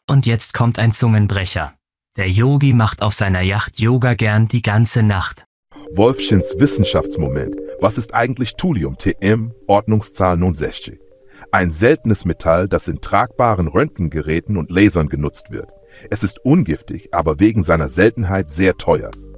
Und jetzt kommt ein Zungenbrecher. Der Yogi macht auf seiner Yacht Yoga gern die ganze Nacht. Wolfchens Wissenschaftsmoment. Was ist eigentlich Thulium TM, Ordnungszahl 69? Ein seltenes Metall, das in tragbaren Röntgengeräten und Lasern genutzt wird. Es ist ungiftig, aber wegen seiner Seltenheit sehr teuer.